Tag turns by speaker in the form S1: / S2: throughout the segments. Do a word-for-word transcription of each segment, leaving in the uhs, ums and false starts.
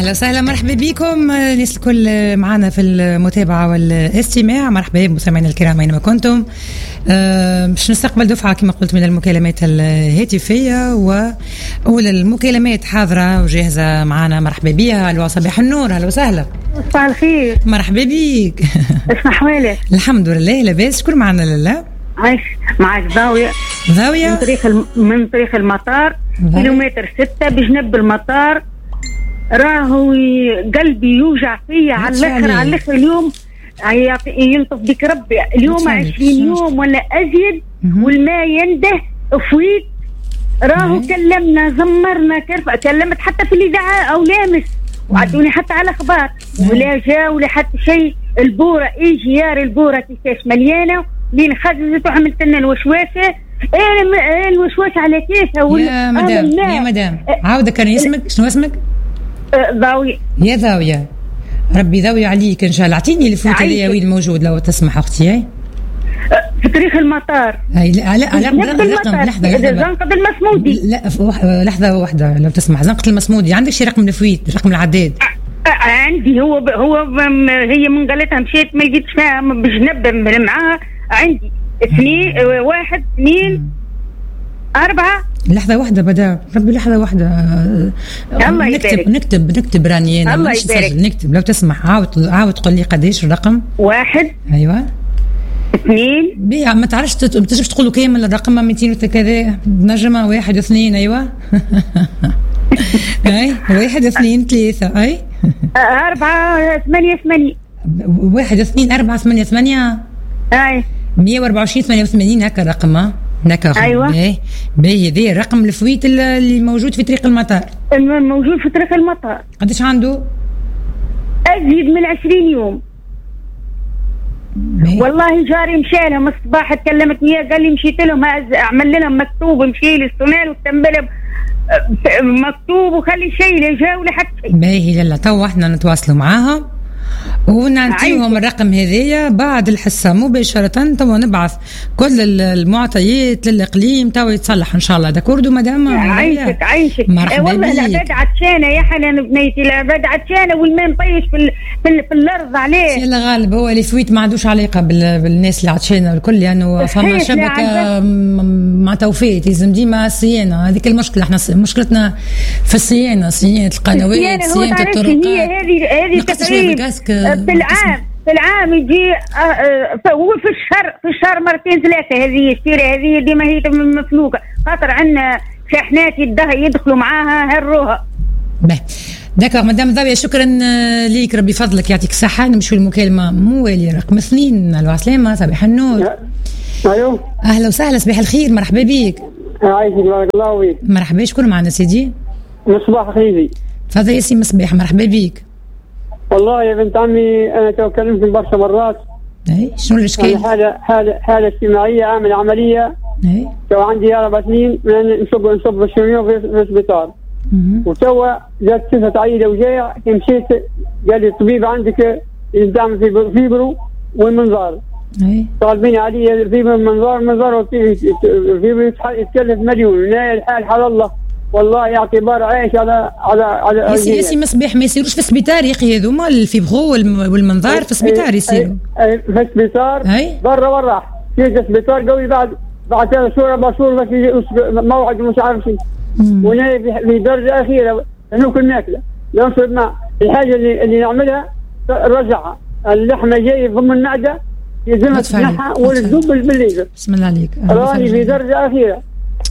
S1: أهلا وسهلا، مرحبا بكم الناس الكل معنا في المتابعة والاستماع. مرحبا بمستمعينا الكرام أينما كنتم. أه باش نستقبل دفعة كما قلت من المكالمات الهاتفية، وأولى المكالمات حاضرة وجاهزة معنا. مرحبا بها. ألو صباح النور. أهلا وسهلا.
S2: صباح الخير.
S1: مرحبا بيك.
S2: اسم أحوالك؟
S1: الحمد لله لاباس. شكون معنا؟ لله
S2: عايش معك. ضاوية
S1: ضاوية
S2: من طريق الم... من طريق المطار كيلومتر ستة بجنب المطار. راهو قلبي يوجع فيا على الاخر على الاخر. اليوم يلطف بك ربي. اليوم عشرين يوم ولا ازيد والماء ينده فويت. راهو كلمنا زمرنا كرف، كلمت حتى في الاذاعه او لامس وعدوني حتى على اخبار ولا جاء ولا حتى شيء. البوره ايش جيار البوره كيفاش مليانه لين خرجت وعملت لنا الوشواسه. ايه الوشواش على كيفها
S1: يا مدام. يا مدام عاودة كان اسمك شنو اسمك؟
S2: ضاوية.
S1: يا ضاوية ربي ضاوية عليك ان شاء الله. اعطيني الفوت اللي وين موجود لو تسمح اختي.
S2: في طريق المطار.
S1: هاي لا لا لا
S2: لحظة لحظة. زنقة المسمودي.
S1: لا لحظة واحدة لو تسمح. زنقة المسمودي عندك شي رقم الفويت، رقم العداد؟
S2: عندي. هو ب... هو ب... هي من قالتها مشيت ما لقيتش فيها بجنب معاها. عندي اثنين واحد اثنين أربعة.
S1: لحظة واحدة بدا ربي لحظة واحدة.
S2: الله
S1: نكتب
S2: يبارك.
S1: نكتب نكتب راني أنا.
S2: الله يبارك.
S1: نكتب لو تسمح. عاود عاود تقول لي قديش الرقم.
S2: واحد.
S1: أيوة.
S2: اثنين.
S1: بيع ما تعرفش تنجمش تقولوا كامل الرقم مئتين وكذا. نجمة واحد واثنين. أيوة. أي واحد اثنين ثلاثة. أي
S2: أربعة ثمانية ثمانية.
S1: واحد اثنين أربعة ثمانية ثمانية.
S2: أي
S1: مية وأربعة وعشرين ثمانية وثمانين. هكا الرقم. هكا.
S2: أيوة.
S1: باهي ذي الرقم الفويت اللي موجود في طريق المطار.
S2: موجود في طريق المطار.
S1: قديش عنده؟
S2: أزيد من عشرين يوم. بيه. والله جاري مشى لهم الصباح تكلمت وياه قال لي مشيت لهم أعمل لهم مكتوب مشي لي السنال وتنبل مكتوب وخلي شيء لا جا ولا حتى شيء.
S1: باهي لا تو احنا نتواصلوا معاها ونعطيهم الرقم هذايا بعد الحصة مباشرة. تو نبعث كل المعطيات للإقليم تو يتصلح إن شاء الله. داكوردو مدام.
S2: عايشك عايشك.
S1: مرحبا
S2: والله
S1: بيك.
S2: العباد عطشانة يا حنان بنيتي. العباد عطشانة والماء مطيش في, في, في الأرض عليه.
S1: يلا غالب هو اللي فويت ما عندوش علاقة بالناس اللي عطشانة الكل، لأنه فما شبكة مع توفيت لازم ديما الصيانة. هذيك المشكلة. احنا مشكلتنا في الصيانة، صيانة القنوات، صيانة الطرقات.
S2: هي هذه هذه تقريبا في العام في العام يجي هو في الشهر في الشهر مرتين ثلاثة. هذه الشيرة هذه ديما هي مفلوقة خاطر عندنا شاحنات يدخلوا معاها هروها.
S1: به داكوغ مدام ضاوية شكرا ليك. ربي فضلك يعطيك الصحة. نمشيو المكالمة موالية رقم اثنين. الو عسلامة. صباح النور.
S3: ايوه
S1: اهلا وسهلا. صباح الخير. مرحبا بيك.
S3: عايشك بارك الله فيك.
S1: مرحبا. شكون معنا سيدي؟
S3: مصباح خيزي.
S1: تفضل يا سي مصباح. مرحبا بيك.
S3: والله يا بنت عمي انا تو كلمت برشا مرات.
S1: اي شنو الاشكال؟
S3: حاله حاله حاله اجتماعيه عامل عمليه.
S1: اي
S3: تو عندي اربع سنين نصب نصب الشميو في السبيطار. وتوا جات صفه عيله وجايع مشيت قال لي الطبيب عندك يدعم في فيبرو والمنظار.
S1: اي
S3: طالبين علي فيبرو المنظار منظار فيبرو يتكلف مليون. لا الحال حال الله والله يعطي بار عايش على على على
S1: يا سي مصباح ما يصيروش في السبيطار يا اخي. هذوما الفيبغو والمنظار في السبيطار يصيروا
S3: في السبيطار برا برا في السبيطار قوي. بعد بعد ثلاث شهور اربع شهور في موعد مش عارف شيء. وهنا في درجه اخيره انه كل ماكله نشرب ماء. الحاجه اللي, اللي نعملها رجعها اللحمه جايه ضمن المعده يلزمها تنحى والذوب بالليزر.
S1: بسم الله عليك.
S3: راني في درجه اخيره.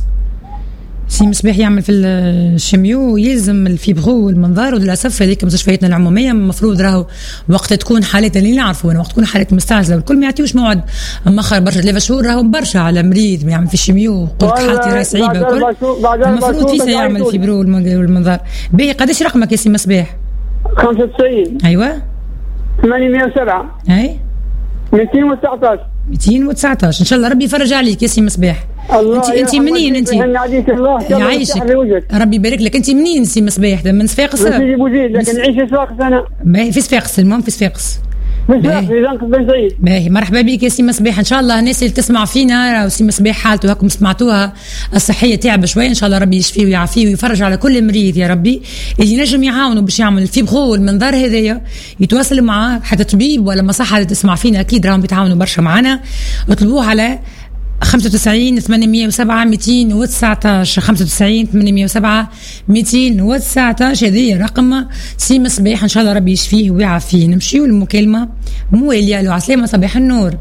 S1: سي مصباح يعمل في الشميو يلزم الفيبغو والمنظار. وللاسف هذيك مستشفياتنا العموميه المفروض راهو وقت تكون حالات اللي نعرفوا وقت تكون حالات مستعجله والكل ما يعطيوش موعد مخر برشا ثلاثة شهور. راهو برشا على مريض يعمل في الشميو قلت حالتي راهي صعيبه الكل. المفروض فيسا يعمل الفيبرو والمنظار. باهي قداش رقمك يا سي مصباح؟
S3: خمسة وتسعين.
S1: ايوه
S3: ثمانمائة وسبعة.
S1: اي
S3: مئتين وتسعطاش.
S1: مئتين وتسعطاش. ان شاء الله ربي يفرج عليك يا سي مصباح. انت انت منين انت؟ يعيشك ربي يبارك لك. انت منين سي مصباح؟ من صفاقس؟
S3: من سيدي بوزيد لكن نعيش في صفاقس انا.
S1: ما في صفاقس. المهم في صفاقس باهي مرحبا بك يا سي مصباح. ان شاء الله الناس اللي تسمع فينا راهو سي مصباح حالته هاكم سمعتوها الصحيه تعب شويه، ان شاء الله ربي يشفيه ويعافيه ويفرج على كل مريض يا ربي اللي نجم يعاونوا باش يعمل الفيبرو والمنظار هذايا، يتواصل معاه حتى طبيب ولا مصحه اللي تسمع فينا اكيد راهم بيتعاونوا برشا معنا. اطلبوه على خمسة وتسعين ثمانمية وسبعة مئتين وتسعطاش خمسة وتسعين ثمانمية وسبعة مئتين وتسعطاش هذه رقم سي مصباح ان شاء الله ربي يشفيه ويعافيه. نمشيو للمكالمه مواليه. لو عسلامه صباح النور.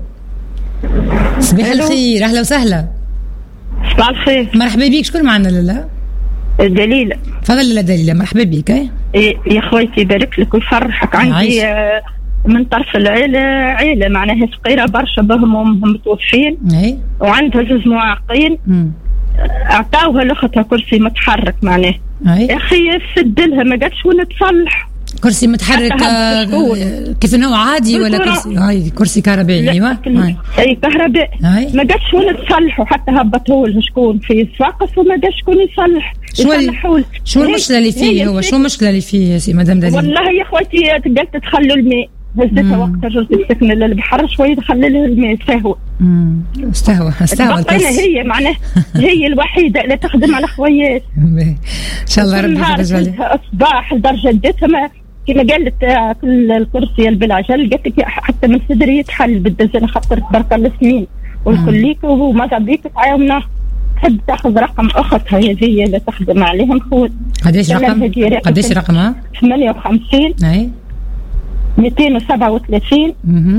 S1: صباح الخير اهلا وسهلا.
S4: صباح الخير
S1: مرحبا بك. شكون معنا لالا؟
S4: دليله.
S1: تفضل لالا دليله مرحبا بك. ايه
S4: يا خويتي يبارك لك ويفرحك. عندي آه من طرف العيلة عيلة معناها فقيرة برشا بهم امهم متوفين وعندها زوج معاقين، اعطاوها لاختها كرسي متحرك معناه يا اخي سدلها ما قالش وين تصلح.
S1: كرسي متحرك كيف انه عادي ولا كرسي هاي كرسي كهربائي؟ ايوه
S4: اي كهربائي ما قالش وين تصلحوا حتى هبطوه له شكون في صفاقس وما قالش شكون يصلح.
S1: شو شو المشكله اللي فيه هو شو المشكله اللي فيه يا سي مدام دليل؟
S4: والله يا اخوتي قالت تخلوا الماء هزتها وقت جرت السكنه للبحر شويه دخل لها الماء استهوى
S1: استهوى استهوى
S4: هي معناه هي الوحيده اللي تخدم على خويات
S1: ان شاء الله ربي يفرج عليها.
S4: صباح لدرجه ديتها ما كما قالت كل الكرسي البلاجل قالت لك حتى من صدري يتحل بالدزن خاطر بركه السنين والكل ليك وما بيك تعاوننا تحب تاخذ رقم اختها هذه اللي تخدم عليهم خود.
S1: قديش رقم؟ قديش رقمها؟
S4: ثمانية وخمسين
S1: اي
S4: مئتين وسبعة وثلاثين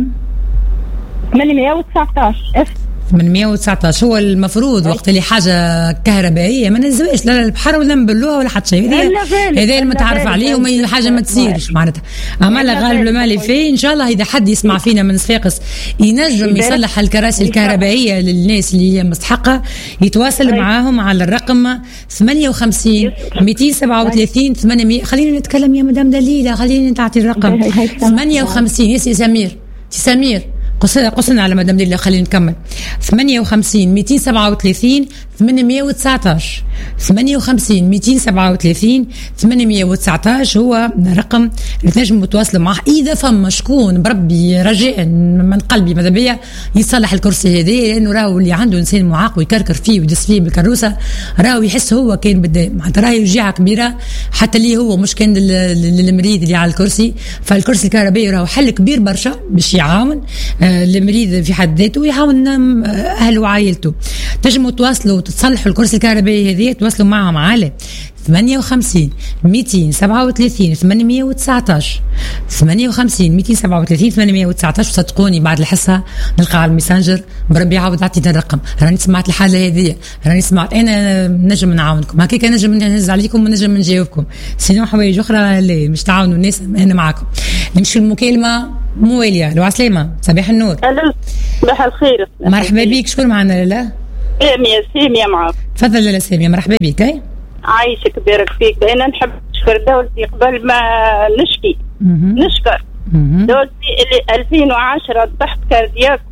S4: ثمانمية وتسعطاش
S1: ثمانمية وتسعطاش. هو المفروض وقت اللي حاجه كهربائيه ما ننزلوش لا البحر ولا نبلوها ولا حتى شيء. هذا المتعارف عليه وما الحاجه ما تصيرش معناتها. اما لا غالب ما اللي فيه ان شاء الله اذا حد يسمع فينا من صفاقس ينجم يصلح الكراسي الكهربائيه للناس اللي هي مستحقه يتواصل معاهم على الرقم ثمانية وخمسين مئتين وسبعة وثلاثين ثمانمية. خلينا نتكلم يا مدام دليله خليني تعطي الرقم ثمانية وخمسين يا سي سمير سي سمير قصنا على مدام دليله خلينا نكمل. ثمانية وخمسين مئتين وسبعة وثلاثين ثمانمية وتسعطاش ثمانية وخمسين مئتين وسبعة وثلاثين ثمانمية وتسعطاش هو رقم اللي تنجموا تواصلوا معه اذا فما شكون بربي رجاء من قلبي ماذا بيا يصلح الكرسي هذا، لانه راهو اللي عنده انسان معاق ويكركر فيه ويدس فيه بالكروسه راهو يحس هو كان بالدائم معناتها راهي وجيعه كبيره حتى اللي هو مش كان للمريض اللي على الكرسي. فالكرسي الكهربائي راهو حل كبير برشا باش يعاون المريض في حد ذاته ويعاون اهله وعائلته. تنجموا تواصلوا تصلحوا الكرسي الكهربائي هذه تواصلوا معهم على ثمانية وخمسين مئتين وسبعة وثلاثين ثمانمية وتسعطاش ثمانية وخمسين مئتين وسبعة وثلاثين ثمانمية وتسعطاش. وصدقوني بعد الحصه نلقى على الميسنجر بربي يعاود عطيت الرقم راني سمعت الحاله هذه راني سمعت انا نجم نعاونكم هكاك نجم نهز عليكم ونجم نجاوبكم سينو حوايج اخرى لا مش تعاونوا الناس انا معاكم. نمشي المكالمه مواليه. لو عسلامه صباح النور.
S4: الو صباح الخير.
S1: مرحبا بك. شكون معنا لالا؟
S4: ساميه ساميه معاك.
S1: تفضل لالا ساميه مرحبا بك. اي
S4: عايشك بارك فيك. انا نحب نشكر دولتي قبل ما نشكي نشكر دولتي اللي ألفين وعشرة ضحت كاردياك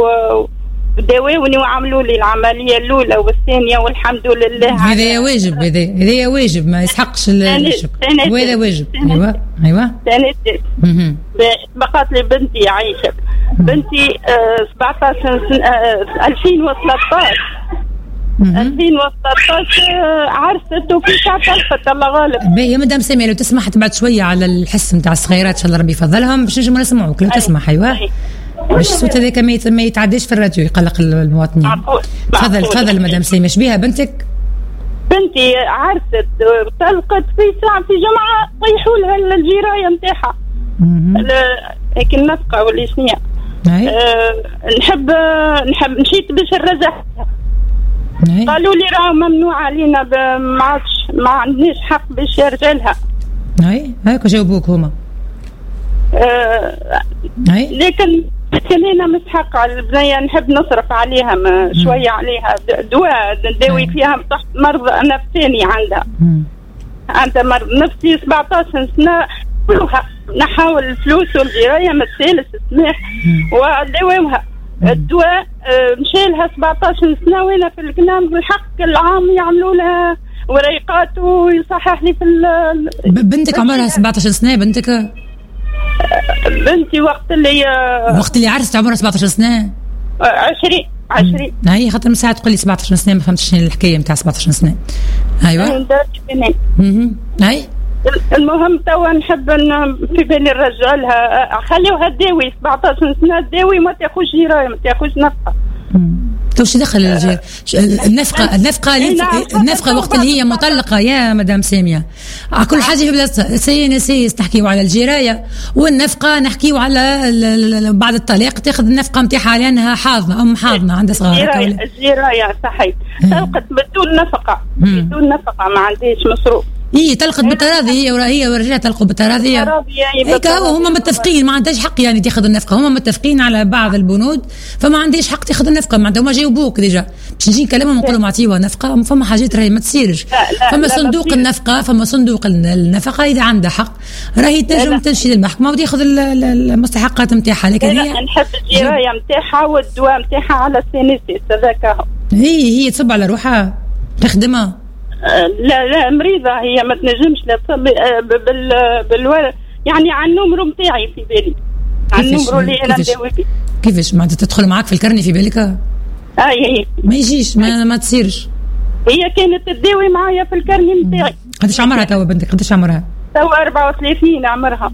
S4: وداووني وعملوا لي العمليه الاولى والثانيه والحمد لله.
S1: هذا واجب هذا هذا واجب ما يسحقش الشكر وهذا واجب. ايوه ايوه
S4: ثاني بقات لي بنتي عايشه بنتي آه سبعطاش سنه آه ألفين وثلاثطاش ألفين وثلاثطاش عرست وفي ساعة طلفت الله غالب.
S1: يا مدام سامية لو تسمح تبعد شوية على الحس نتاع الصغيرات ان شاء الله ربي يفضلهم باش نجموا نسمعوك لو تسمح. ايوه باش الصوت هذاك ما يتعداش في الراديو يقلق المواطنين. تفضل تفضل مدام سامية. شبيها بنتك؟
S4: بنتي عرست طلقت في ساعة في جمعة طيحوا لها الجراية نتاعها هيك النفقة والإسنية. أه نحب نحب نشيت باش نرزح قالوا لي راه ممنوع علينا ما عادش ما عندناش حق باش يرجلها.
S1: اي هاك جاوبوك هما.
S4: أه لكن كان انا مسحق على البنيه نحب نصرف عليها شويه عليها دواء نداوي فيها تحت مرض نفساني عندها مم. عندها مرض نفسي سبعطاش سنه نحاول الفلوس والجرايه ما تسالش السماح وداويوها الدواء مشى لها سبعطاش سنه وانا في الكلام بالحق العام يعملوا لها وريقات ويصحح لي في
S1: بنتك عمرها سبعطاش سنه بنتك؟
S4: بنتي وقت اللي
S1: وقت اللي عرست عمرها سبعطاش سنه.
S4: عشرين عشرين.
S1: هاي خاطر من ساعه تقول لي سبعطاش سنه ما فهمتش شنو الحكايه نتاع سبعطاش سنه. ايوه. اها. هاي.
S4: المهم توا نحب ان في بالي نرجعلها، خليوها تداوي سبعطاش سنه تداوي ما تاخذش جرايه ما تاخذش نفقه.
S1: تو شو دخل النفقه النفقه النفقه وقت اللي هي مطلقه يا مدام ساميه. على كل حاجه في بلاصتها. سي نسيس تحكيو على الجرايه والنفقه نحكيو على بعد الطلاق تاخذ النفقه نتاعها لانها حاضنه ام حاضنه عندها صغار.
S4: الجرايه الجرايه صحيح تلقت بدون نفقه بدون نفقه ما عنديش مصروف.
S1: هي تلقت بالتراضي هي هي ورجعها تلقوا بالتراضي. هيك هما متفقين ما عندهاش حق يعني تاخذ النفقه، هما متفقين على بعض البنود فما عنديش حق تاخذ النفقه. معناتها هما جاوبوك ديجا باش نجي نكلمهم نقول لهم اعطيوها نفقه. فما حاجات راهي ما تصيرش. فما صندوق لا النفقه فما صندوق النفقه اذا عندها حق راهي تنجم تمشي للمحكمه وتاخذ المستحقات نتاعها. لكن هي
S4: نحب الجرايه نتاعها والدواء نتاعها على السينيسيس هذاك.
S1: هي هي تصب على روحها تخدمها.
S4: لا لا مريضة هي ما تنجمش لا تصلي بال بال يعني على النمرو نتاعي في بالي على النمرو اللي انا نداوي فيه.
S1: كيفاش معناتها تدخل معاك في الكرني في بالك؟
S4: اي اي
S1: ما يجيش ما, ما تصيرش.
S4: هي كانت تداوي معايا في الكرني نتاعي.
S1: قداش عمرها توا بنتك؟ قداش عمرها؟
S4: توا أربعة وثلاثين عمرها.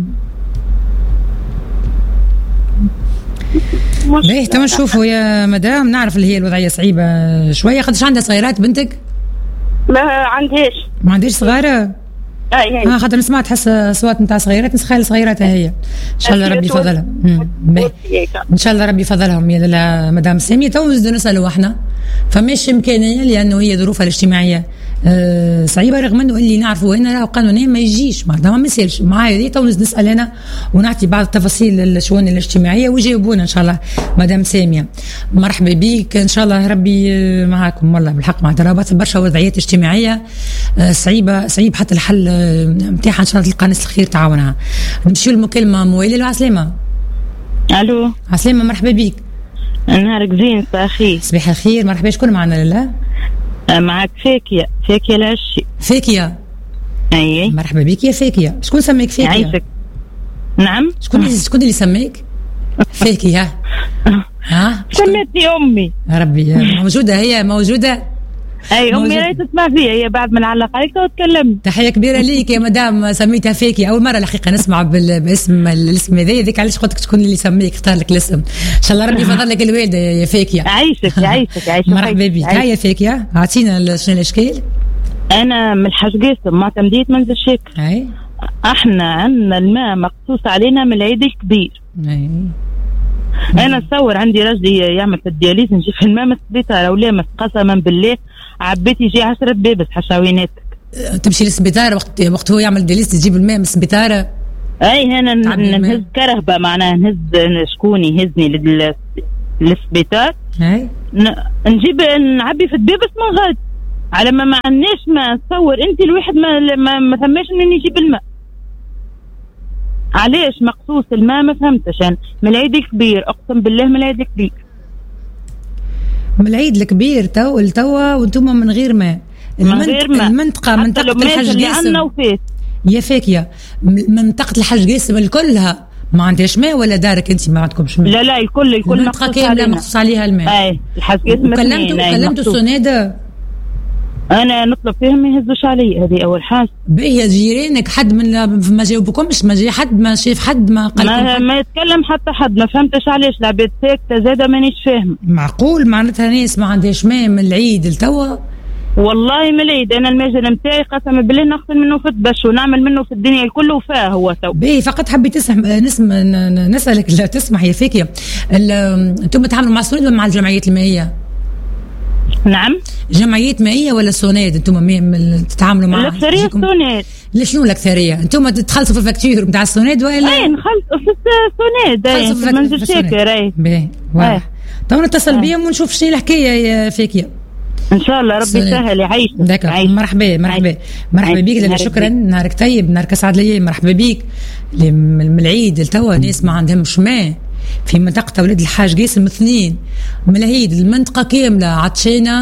S1: باهي توا نشوفوا يا مدام. نعرف اللي هي الوضعيه صعيبه شويه. قداش عندها صغيرات بنتك؟
S4: ما عندهاش
S1: ما عندهاش صغيره.
S4: اي
S1: اه خاطر نسمع تحس اصوات نتاع صغيرات نسخيل صغيراتها هي. ان شاء الله ربي يفضلها. ان شاء الله ربي يفضلهم يا مدام ساميه. تو نزيدو نسالوا احنا فماش امكانيه لانه هي ظروفها الاجتماعيه آه صعيبه رغم انه اللي نعرفوا هنا راه قانونيا ما يجيش معناتها ما يسالش معايا. تو نسال انا ونعطي بعض التفاصيل الشؤون الاجتماعيه ويجاوبونا ان شاء الله. مدام ساميه مرحبا بك ان شاء الله ربي معاكم. والله بالحق معناتها راه برشا وضعيات اجتماعيه آه صعيبه صعيب حتى الحل نتاعها. ان شاء الله تلقى ناس الخير تعاونها. نمشيو للمكالمه مويله عسلامه.
S5: الو
S1: عسلامه مرحبا بك.
S5: نهارك زين صباحي.
S1: صباح الخير مرحبا. شكون معنا لاله؟
S5: معك فاكية فاكية العشي.
S1: فاكية
S5: اي
S1: مرحبا بك يا فاكية. شكون سميك فاكية؟
S5: عايشك. نعم
S1: شكون اللي شكون اللي سميك فاكية؟ ها
S5: سميتني امي.
S1: ربي موجودة هي موجودة.
S5: اي امي راهي تسمع فيا هي بعد ما نعلق عليك وتكلمت.
S1: تحية كبيرة ليك يا مدام سميتها فاكية. أول مرة الحقيقة نسمع باسم الاسم هذا ذيك علاش قلت لك شكون اللي سميك اختار لك الاسم. إن شاء الله ربي يفضل لك الوالدة يا فاكية.
S5: عايشك يعيشك يعيشك.
S1: مرحبا بك. هيا فاكية أعطينا شنو الأشكال؟
S5: أنا من الحاج قاسم معتمدية منزل شاكر.
S1: أي
S5: احنا عندنا الماء مخصوص علينا من العيد الكبير.
S1: أي
S5: انا اتصور عندي رجلي يعمل في الدياليز نجيب في الماء مسبيطار ولا مس قسما بالله عبيت يجي عشرة بيبس حشاويناتك.
S1: تمشي للسبيطار وقت وقت هو يعمل دياليز تجيب الماء من السبيطار.
S5: اي هنا نهز كرهبه معناها نهز شكون يهزني للسبيطار.
S1: اي
S5: نجيب نعبي في البيبس من غد على ما ما عندناش ما تصور انت الواحد ما ما, ما ثماش انه يجيب الماء. علاش مقصوص الماء ما فهمتش انا. من العيد الكبير اقسم بالله من العيد الكبير.
S1: من العيد الكبير تو لتوا وانتم من غير ماء.
S5: من غير ماء.
S1: المنطقه منطقه الحاج قاسم يا فاكية منطقه الحاج قاسم كلها ما عندهاش ماء ولا دارك انت ما عندكمش ماء؟
S5: لا لا الكل الكل
S1: منطقه كامله مخصوص عليها الماء.
S5: اي الحاج قاسم.
S1: كلمتوا كلمتوا السناده؟
S5: انا نطلب فيهم ما يهزوش علي هذه اول حاجه.
S1: باهي جيرانك حد من ما جاوبكمش ما جاي حد ما شاف حد ما قال
S5: ما, ما يتكلم حتى حد ما فهمتش علاش العباد ساكته زاده مانيش فاهم.
S1: معقول معناتها ناس ما عندهاش ماء من العيد لتوا؟
S5: والله من العيد انا المجال نتاعي قسما بالله نغسل منه في الدش ونعمل منه في الدنيا الكل وفاه هو تو.
S1: باهي فقط حبيت تسمح نسمع نسالك لا تسمح يا فاكية انتم تتعاملوا مع السناد ولا مع الجمعيات المائيه؟
S5: نعم
S1: جمعيات مائيه ولا سوناد انتم تتعاملوا مع؟
S5: الاكثريه السوناد.
S1: شنو الاكثريه؟ انتم تخلصوا في الفاكتور نتاع السوناد ولا؟
S5: اي نخلصوا في السوناد. اي في منزل شاكر. اي
S1: باهي واضح. تو نتصل بهم ونشوف شنو الحكايه يا فاكية.
S5: ان شاء الله ربي يسهل يعيش.
S1: مرحبا مرحبا مرحبا بك. شكرا نهارك طيب نهارك اسعد لي. مرحبا بك. من العيد لتوا ناس ما عندهمش ماء في منطقه ولاد الحاج قاسم اثنين من العيد المنطقه كامله عطشانه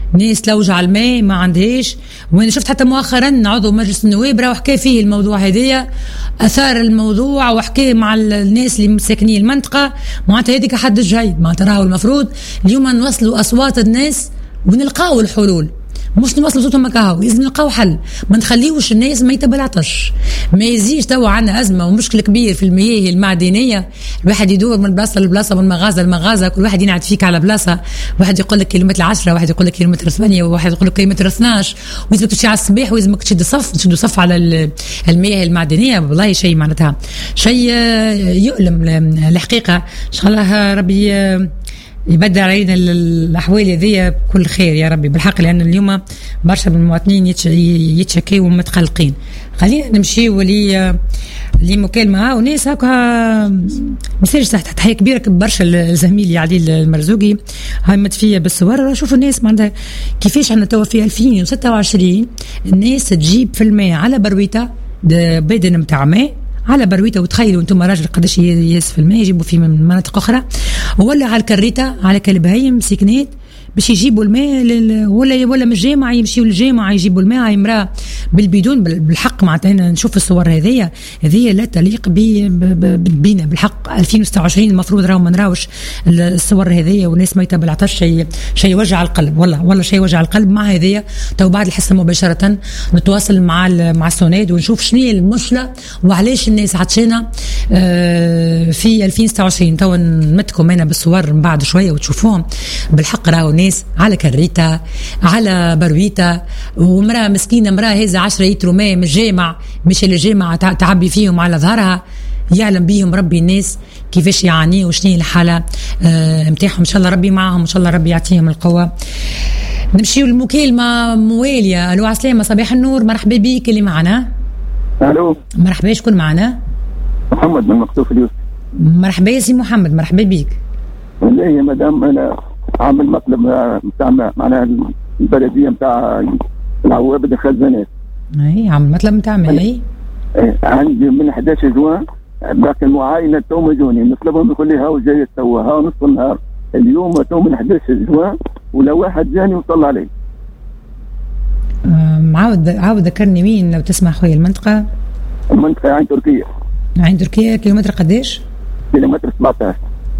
S1: ناس تلوج على الماء ما عندهاش. وانا شفت حتى مؤخرا عضو مجلس النواب راه حكى فيه الموضوع هذايا، اثار الموضوع وحكى مع الناس اللي ساكنين المنطقه. معناتها هذيك حد الجيد، معناتها راهو المفروض اليوم نوصلوا اصوات الناس ونلقاو الحلول، مش نوصلوا صوتهم مكاهو. لازم نلقاو حل، ما نخليوش الناس ما يتبلعطش. ما يزيش توا عندنا ازمه ومشكل كبير في المياه المعدنيه، الواحد يدور من بلاصه لبلاصه، من مغازه لمغازه، كل واحد ينعد فيك على بلاصه. واحد يقول لك كيلومتر عشرة، واحد يقول لك كيلومتر ثمانية، وواحد يقول لك كيلومتر اثناش، ويلزمك تمشي على الصباح ويلزمك تشد صف تشد صف على المياه المعدنيه. والله شيء معناتها شيء يؤلم الحقيقه. ان شاء الله ربي يبدل علينا الاحوال هذيا بكل خير يا ربي بالحق، لان اليوم برشا من المواطنين يتشكيوا ومتقلقين. خلينا نمشيو لي لمكالمه وناس هكا مساج تحيه كبيره برشا لزميلي علي المرزوقي، هاي متفيه بالصور. شوفوا الناس معناتها كيفاش عندنا توا في ألفين وستة وعشرين الناس تجيب في الماء على برويته بدن نتاع ماء على برويته. وتخيلوا انتم راجل قداش يهز في الماء يجيبوا فيه من مناطق اخرى، ولا على الكريته على كلبهايم سكنات باش يجيبوا الماء لل... ولا ولا من الجامعه يمشيوا للجامعه يجيبوا الماء. هاي امراه بالبدون بالحق معناتها نشوف الصور هذيا هذيا لا تليق بينا بالحق. ألفين وستة وعشرين المفروض راهو ما نراوش الصور هذيا والناس ما يتبلعطش. شيء شيء وجع القلب والله والله شيء وجع القلب. مع هذيا تو بعد الحصه مباشره نتواصل مع مع السوناد ونشوف شنو هي المشكله وعلاش الناس عطشانه في ألفين وستة وعشرين. تو نمتكم انا بالصور من بعد شويه وتشوفوهم بالحق. راهو ناس على كريته على برويته، ومراه مسكينه مراه هذا عشرة لتر ماء من الجامع مش الجامعه تعبي فيهم على ظهرها. يعلم بيهم ربي الناس كيفاش يعانيوا وشنو الحاله نتاعهم. ان شاء الله ربي معهم، ان شاء الله ربي يعطيهم القوه. نمشيو للمكالمه مواليه. الو عسلامه، صباح النور، مرحبا بك اللي معنا.
S6: الو
S1: مرحبا، شكون معنا؟
S6: محمد من مقطوف اليوسف.
S1: مرحبا يا سي محمد، مرحبا بك.
S6: والله يا مدام انا عامل مطلب نتاع معناها البلديه نتاع العوابد الخزانات.
S1: اي عامل مطلب نتاع ماء.
S6: عندي من أحد عشر جوان باقي المعاينه تو مجوني نطلبهم يقول لي هاو جاي توا هاو نصف النهار. اليوم تو من أحد عشر جوان ولا واحد جاني وصل علي.
S1: عاود عاود ذكرني مين لو تسمع خويا المنطقه.
S6: المنطقه عين تركيا.
S1: عين تركيا كيلومتر قداش؟
S6: كيلومتر سبعطاش.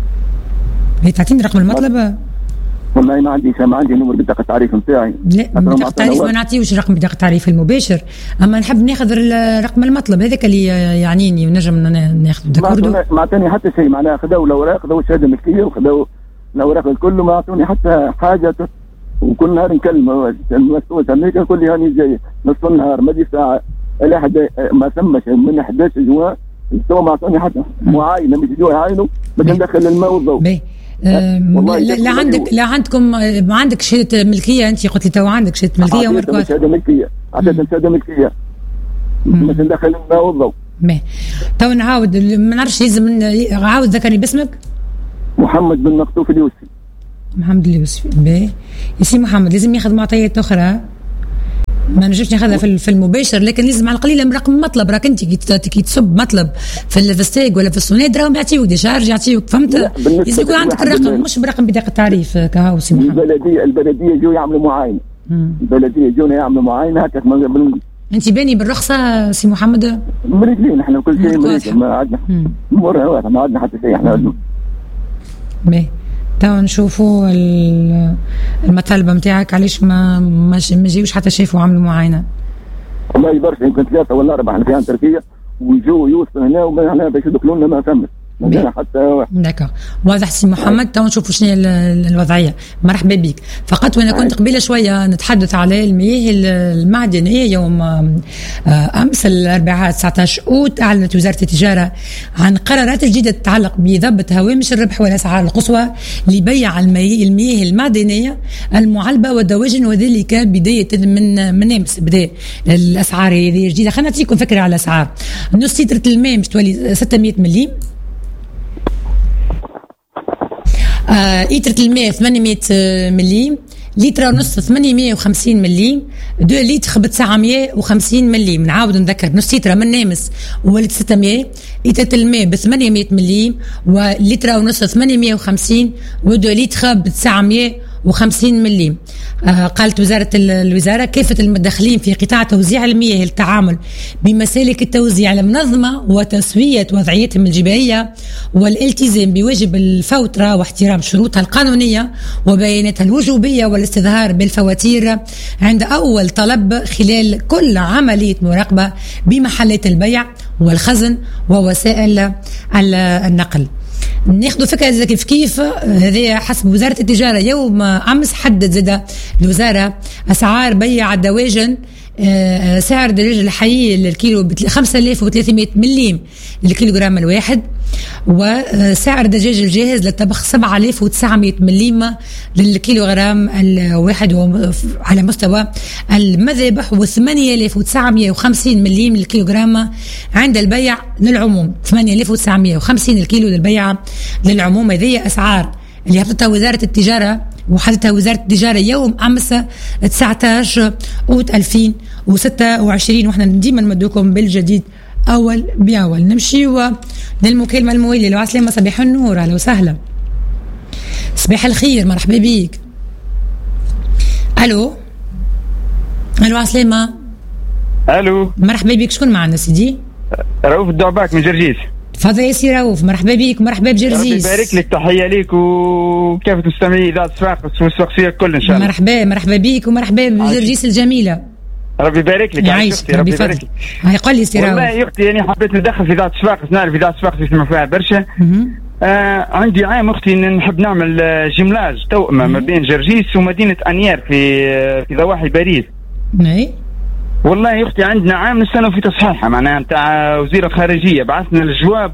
S1: هي تعطيني رقم المطلب؟
S6: والله ما عندي ما عندي نمر بطاقة التعريف نتاعي.
S1: لا بطاقة التعريف ما نعطيوش رقم بطاقة التعريف المباشر، اما نحب ناخذ رقم المطلب هذاك اللي يعنيني ونجم ناخذ.
S6: ما عطاني حتى شيء معناها خذوا الاوراق خذوا شهاده ملكيه وخذوا الاوراق الكل ما عطوني حتى حاجه. وكل نهار نكلم المسؤول تاع امريكا يقول لي هاني جاي نصف النهار ما دي ساعه لا احد ما ثمش من أحد عشر جوان تو ما عطوني حتى معاينه مش يجوا يعاينوا باش ندخل الماء والضوء.
S1: أه لا عندك لا عندكم ما عندك شهاده ملكيه؟ انت قلت لي تو عندك شهاده ملكيه
S6: ومركز شهاده ملكيه عشان شهاده ملكيه باش ندخل الماء والضوء.
S1: تو نعاود ما نعرفش لازم عاود ذكرني باسمك.
S6: محمد بن مقطوف اليوسفي.
S1: محمد اليوسفي. باهي يا سي محمد لازم ياخذ معطيات اخرى ما نجمش ناخذها في المباشر، لكن لازم على القليل رقم مطلب. راك انت كي تصب مطلب في الفستيق ولا في السوناد راهم يعطيوك ديشارج يعطيوك فهمت. لازم يكون عندك الرقم مش برقم بطاقه التعريف كهو سي محمد.
S6: البلديه البلديه جو يعملوا معاينه. البلديه جونا يعملوا معاينه هكا.
S1: انت باني بالرخصه سي محمد؟
S6: مريضين احنا كل شيء مريض ما عندنا مر ما عندنا حتى شيء احنا.
S1: باهي تو نشوفوا المطالبه نتاعك علاش ما ما جيوش حتى شافوا عملوا معاينه.
S6: والله برشا يمكن ثلاثه ولا اربعه احنا في تركيا ويجوا يوصلوا هنا وهنا باش يدخلوا لنا ما فهمت حتى.
S1: داكور واضح سي محمد. تو نشوفوا شنو هي الوضعيه. مرحبا بك. فقط وانا كنت قبيله شويه نتحدث على المياه المعدنيه. يوم امس الاربعاء تسعة عشر اوت اعلنت وزاره التجاره عن قرارات جديده تتعلق بضبط هوامش الربح والاسعار القصوى لبيع المياه المعدنيه المعلبه والدواجن، وذلك بدايه من من امس بدا الاسعار هذه جديده. خلينا نعطيكم فكره على الاسعار. نص لتر الماء مش تولي ستمائة ملي، آه لتر الماء ثمانمائة ملي، لتر ونص ثمانمائة وخمسين ملي، دو لتر ب تسعمائة وخمسين ملي. بنعاود نذكر نص لتر من نامس ولت ستمائة، لتر الماء ب ثمانمائة ملي ولتر ونص ثمانمائة وخمسين ودو لتر ب تسعمائة وخمسين مليم. آه قالت وزارة الوزارة كافة المتدخلين في قطاع توزيع المياه للتعامل بمسالك التوزيع المنظمة وتسوية وضعيتهم الجبائية والالتزام بواجب الفوترة واحترام شروطها القانونية وبياناتها الوجوبية والاستظهار بالفواتير عند أول طلب خلال كل عملية مراقبة بمحلات البيع والخزن ووسائل النقل. ناخذ فكرة كيف كيف هذه حسب وزارة التجارة يوم أمس حدد زاد الوزارة أسعار بيع الدواجن. سعر الدجاج الحي للكيلو خمسة آلاف وثلاثمائة مليم للكيلوغرام الواحد، وسعر الدجاج الجاهز للطبخ سبعة آلاف وتسعمائة مليم للكيلوغرام الواحد على مستوى المذابح، وثمانية آلاف وتسعمائة وخمسين مليم للكيلوغرام عند البيع للعموم. ثمانية آلاف وتسعمائة وخمسين الكيلو للبيع للعموم. هذه أسعار اللي هبطتها وزارة التجارة وحددتها وزارة التجارة يوم أمس تسعة عشر أوت ألفين وستة وعشرين، وإحنا ديما نمدوكم بالجديد أول بأول. نمشي للمكالمة الموالية. لو عسلامة صباح النور، أهلا وسهلا. صباح الخير، مرحبا بيك. ألو ألو عسلامة.
S7: ألو
S1: مرحبا بيك، شكون معنا سيدي؟
S7: رؤوف الدعباك من جرجيس.
S1: تفضل يا سي رؤوف، مرحبا بيك ومرحبا بجرجيس.
S7: ربي يبارك لك، تحيه ليك وكافه مستمعي اذاعه صفاقس والصفاقسيه الكل ان شاء الله.
S1: مرحبا مرحبا بيك ومرحبا بجرجيس الجميله.
S7: ربي يبارك لك.
S1: يعيش ربي يبارك لك. هاي قول لي سي رؤوف.
S7: والله يا اختي يعني حبيت ندخل في اذاعه صفاقس، نعرف اذاعه صفاقس يسمع فيها برشا. آه عندي عام اختي نحب نعمل جملاج توأمه ما بين جرجيس ومدينه انيار في في ضواحي باريس.
S1: اي
S7: والله يا اختي عندنا عام نستنوا في تصحيحها معناها نتاع وزير الخارجيه، بعثنا الجواب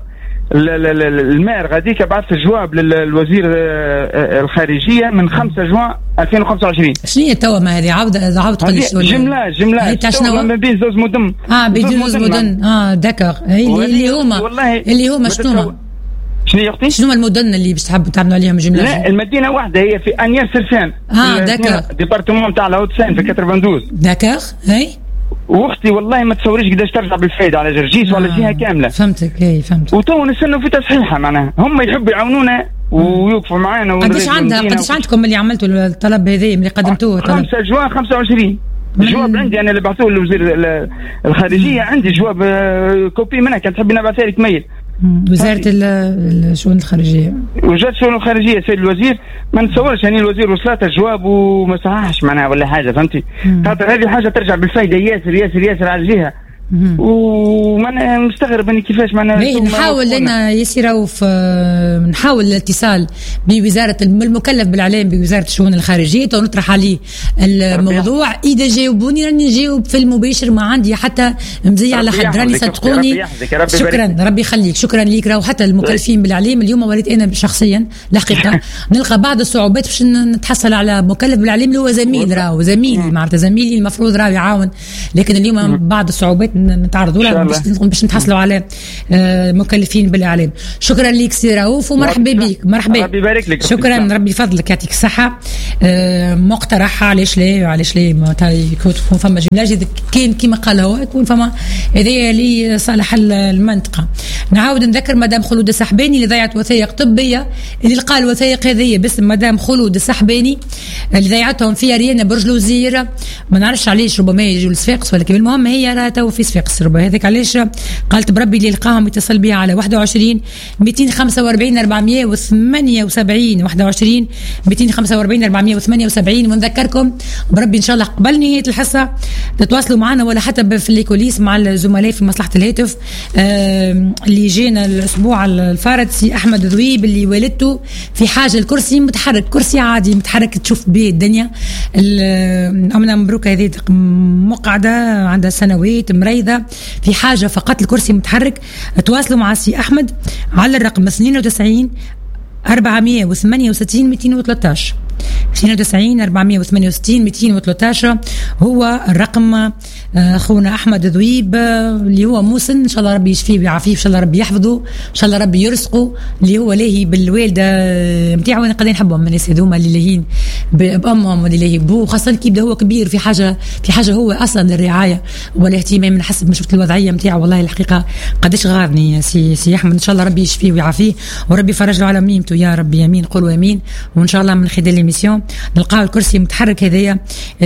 S7: المار غاديك بعث جواب للوزير الخارجيه من خمسة جوان ألفين وخمسة وعشرين.
S1: شنو هي التوأمه هذه؟ عاود عاود تقول لي
S7: جمله جمله
S1: تاع شنو
S7: ما بين زوج مدن.
S1: اه بين زوج مدن. اه داكوغ. اللي هما اللي هما شنو
S7: شنو يا اختي؟
S1: شنو المدن اللي باش تحبوا تعملوا عليهم جملاج؟
S7: لا المدينه واحده هي في انيار سرسان.
S1: اه داكوغ.
S7: ديبارتمون تاع لاوتسان في كترفندوز.
S1: داكوغ. هاي
S7: واختي والله ما تصوريش قداش ترجع بالفايده على جرجيس ولا جهه كامله.
S1: فهمتك. اي فهمتك.
S7: وتو نستنوا في تصحيحها معناها هم يحبوا يعاونونا ويوقفوا معنا.
S1: قداش عندها قداش عندكم اللي عملتوا الطلب هذا اللي قدمتوه؟
S7: خمسة جوان خمسة وعشرين جواب عندي انا اللي بعثوه لوزير الخارجيه. عندي جواب كوبي منها، كانت تحبي نبعثها لك ميل.
S1: وزارة الشؤون الخارجية
S7: وزارة الشؤون الخارجية سيد الوزير ما نتصورش يعني الوزير وصلت الجواب وما صححش معناها ولا حاجة، فهمتي؟ خاطر هذه حاجة ترجع بالفايدة ياسر ياسر ياسر على الجهة. وما مستغرب اني كيفاش معنا
S1: نحاول لنا ياسر رؤوف نحاول الاتصال بوزاره المكلف بالاعلام بوزاره الشؤون الخارجيه ونطرح عليه الموضوع. اذا جاوبوني راني نجاوب في المباشر، ما عندي حتى مزية على حد، راني صدقوني. شكرا ربي يخليك، شكرا ليك. راهو حتى المكلفين بالاعلام اليوم وليت انا شخصيا الحقيقه نلقى بعض الصعوبات باش نتحصل على مكلف بالاعلام اللي هو زميل، راهو زميلي معناتها زميلي المفروض راهو يعاون، لكن اليوم بعض الصعوبات نتعرضوا لها باش نتحصلوا على مكلفين بالاعلام. شكرا لك سي رؤوف ومرحبا بك. مرحبا
S7: ربي يبارك لك.
S1: شكرا ربي يفضلك يعطيك الصحه. مقترح علاش لا علاش لا يكون فما جملاج كاين كما قال هو يكون فما هذايا لصالح المنطقه. نعاود نذكر مدام خلود السحباني اللي ضيعت وثائق طبيه، اللي لقى الوثائق هذه باسم مدام خلود السحباني اللي ضيعتهم في ريانا برج لوزير. ما نعرفش علاش، ربما يجوا لصفاقس ولا كيف، المهم هي راه تو في صفاقس. ربما هذاك علاش قالت بربي اللي لقاهم يتصل بها على واحد وعشرين مئتين وخمسة وأربعين أربعمائة وثمانية وسبعين واحد وعشرين مئتين وخمسة وأربعين أربعمائة وثمانية وسبعين. ونذكركم بربي ان شاء الله قبل نهايه الحصه تتواصلوا معنا ولا حتى في الليكوليس مع الزملاء في مصلحه الهاتف آه اللي جينا الاسبوع الفارط سي احمد ذويب اللي والدته في حاجه الكرسي متحرك، كرسي عادي متحرك تشوف به الدنيا. امنا مبروكه هذه مقعده عندها سنوات مريضه في حاجه فقط الكرسي متحرك. تواصلوا مع سي احمد على الرقم اثنين وتسعين أربعمائة وثمانية وستين مئتين وثلاثة عشر اثنين وتسعين أربعمائة وثمانية وستين مئتين وثلاثة عشر هو الرقم. اخونا احمد ذويب اللي هو موسن ان شاء الله ربي يشفيه ويعافيه، ان شاء الله ربي يحفظه، ان شاء الله ربي يرزقه، اللي هو لاهي بالوالده نتاعو. انا قاعدين نحبهم من الناس هذوما اللي لاهين بامهم واللي لاهي بوه، خاصه كي يبدا هو كبير في حاجه في حاجه هو اصلا للرعايه والاهتمام. نحسب ما شفت الوضعيه نتاعو والله الحقيقه قداش غارني سي سي احمد، ان شاء الله ربي يشفيه ويعافيه وربي يفرج له على ميمته يا ربي. يمين قولوا امين. وان شاء الله من خلال الميسيون نلقاو الكرسي متحرك هذايا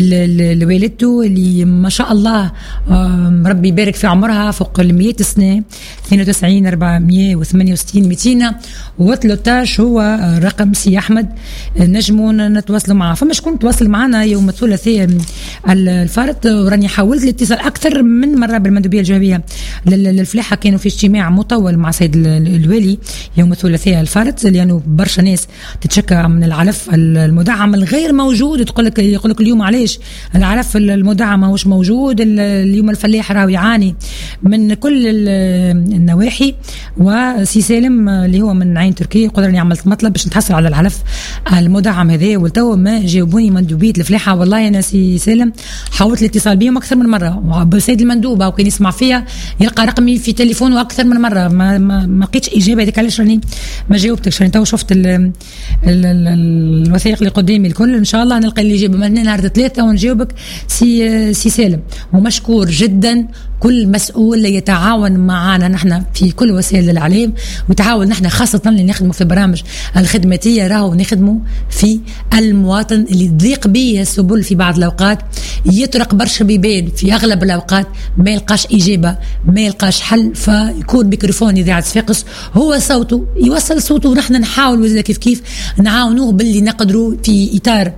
S1: لوالدته اللي ما شاء الله ربي يبارك في عمرها فوق المية سنة، اثنين وتسعين أربعمية وثمانية وستين مئتين وثلاثة هو رقم سي أحمد. نجموا نتواصلوا معه. فما شكون تواصل معنا يوم الثلاثاء الفارط، وراني حاولت الاتصال أكثر من مرة بالمندوبية الجهوية للفلاحة، كانوا في اجتماع مطول مع سيد الوالي يوم الثلاثاء الفارط، لأنه برشا ناس تتشكى من العلف المدعم الغير موجود. تقول لك يقول لك اليوم علاش العلف المدعم ماهوش موجود، اليوم الفلاح راهو يعاني من كل النواحي. وسي سالم اللي هو من عين تركيا يقول راني عملت مطلب باش نتحصل على العلف المدعم هذا، والتو ما جاوبوني مندوبية الفلاحة. والله أنا سي سالم حاولت الاتصال بهم أكثر من مرة، بالسيد المندوبة وكان يسمع فيها يلقى رقمي في تليفونه أكثر من مرة، ما ما, ما لقيتش إجابة. هذيك علاش راني ما جاوبتكش. راني تو شفت ال ال ال الوثائق اللي قدامي الكل، إن شاء الله نلقى الإجابة من نهار ثلاثة ونجاوبك سي سي سالم. ومشكور جدا كل مسؤول يتعاون معنا نحن في كل وسائل الإعلام، وتعاون نحن خاصة اللي نخدموا في البرامج الخدماتية، راهو نخدموا في المواطن اللي تضيق به السبل في بعض الأوقات، يطرق برشا بيبان في أغلب الأوقات ما يلقاش إجابة ما يلقاش حل، فيكون ميكروفون إذاعة صفاقس هو صوته يوصل صوته، ونحن نحاول كيف كيف نعاونوه باللي نقدروا في إطار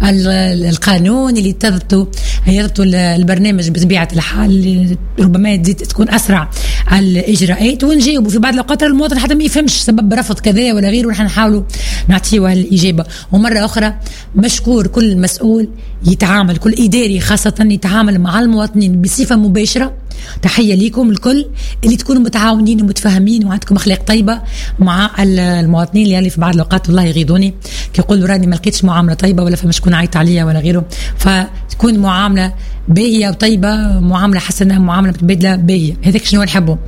S1: القانون اللي تضبطوا يضبطوا البرنامج بطبيعة الحال، ربما تزيد تكون أسرع الإجراءات، ونجاوبوا في بعض الأوقات المواطن حتى ما يفهمش سبب رفض كذا ولا غيره، ونحن نحاولوا نعطيه الإجابة. ومرة أخرى مشكور كل مسؤول يتعامل، كل إداري خاصة يتعامل مع المواطنين بصفة مباشرة. تحية ليكم الكل اللي تكونوا متعاونين ومتفاهمين وعندكم أخلاق طيبة مع المواطنين اللي في بعض الأوقات والله يغيظوني كي يقولوا راني ما لقيتش معاملة طيبة ولا فما شكون عيط عليا ولا غيره. فتكون معاملة باهية وطيبة، معاملة حسنة، معاملة متبادلة باهية، هذاك شنو نحبه.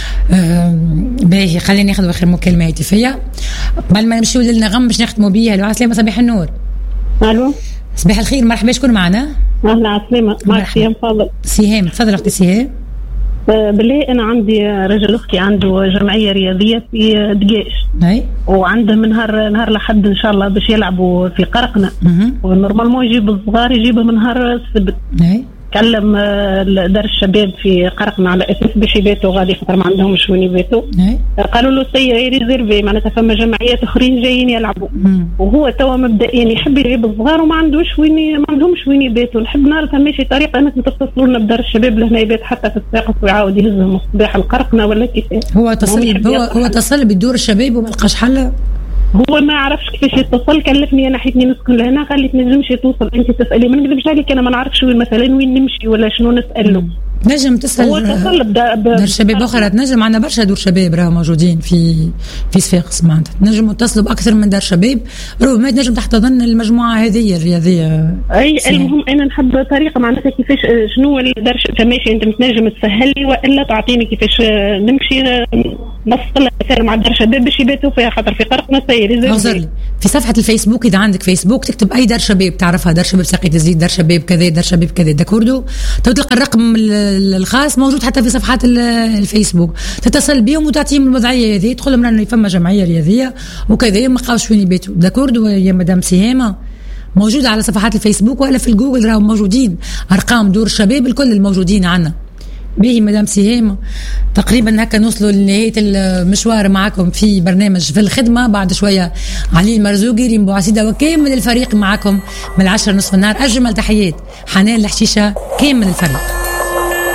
S1: باهي خلينا ناخذ آخر مكالمة هاتفية قبل ما نمشيو للنغم باش نختموا بيها. الو عسلامة، صباح النور.
S8: الو
S1: صباح الخير، مرحبا، شكون معنا؟
S8: اهلا عسلامة، معك سهام فاضل.
S1: سهام تفضل اختي سهام.
S8: بالله انا عندي رجل اختي عنده جمعيه رياضيه في دقاش،
S1: اي
S8: وعنده من نهار نهار لحد ان شاء الله باش يلعبوا في قرقنه، ونورمالمون يجيب الصغار يجيبه من نهار السبت.
S1: اي
S8: كلم دار الشباب في قرقنه على اساس باش يباتوا غادي خاطر ما عندهمش وين يباتوا. قالوا له سي ريزيرفي معناتها فما جمعيات اخرين جايين يلعبوا، وهو توا مبدئيا يحب يجيب الصغار وما عندوش وين ما عندهمش وين يباتوا. نحب نعرف ماشي طريقه انكم تتصلوا لنا بدار الشباب لهنا يبات حتى في الساقط ويعاود يهزهم الصباح القرقنه ولا كيفاش.
S1: هو اتصل هو هو اتصل بدور الشباب وما لقاش حل.
S8: هو ما عرفش كيفاش يتصل، كلفني انا حيتني نسكن لهنا، قال لي تنجمش توصل انت تسالي، ما نكذبش عليك انا ما نعرفش وين مثلا وين نمشي ولا شنو نساله.
S1: نجم تسال
S8: هو اتصل
S1: بدار شباب اخرى، تنجم عندنا برشا دور شباب راهو موجودين في في صفاقس، معناتها نجموا نتصلوا باكثر من دار شباب، ربما تنجم تحت ظن المجموعه هذه الرياضيه.
S8: اي المهم انا نحب طريقه معناتها كيفاش شنو دار ماشي انت تنجم تسهل لي والا تعطيني كيفاش نمشي نوصل مع دار شباب باش يباتوا فيها، خاطر في قرقنا سير
S1: اغزر في صفحه الفيسبوك اذا عندك فيسبوك تكتب اي دار شباب تعرفها، دار شباب ساقية الزيت، دار شباب كذا، دار شباب كذا، داكوردو تلقى الرقم الخاص موجود حتى في صفحات الفيسبوك، تتصل بهم وتعطيهم الوضعيه هذه، تقول لهم راني فما جمعيه رياضيه وكذا ما لقاوش وين يباتوا. داكوردو يا مدام سهامه موجوده على صفحات الفيسبوك ولا في الجوجل راهم موجودين ارقام دور الشباب الكل الموجودين عندنا. باهي مدام سهام، تقريبا هكا نوصلوا لنهايه المشوار معكم في برنامج في الخدمه. بعد شويه علي المرزوقي، ريم بوعسيده وكامل الفريق معكم من العشرة نصف النهار. اجمل تحيات حنان الحشيشه كامل الفريق.